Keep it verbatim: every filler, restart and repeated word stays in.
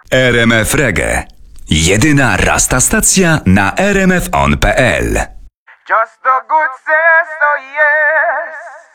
R M F Reggae. Jedyna rasta stacja na r m f on kropka p l. Just a good say so, yes.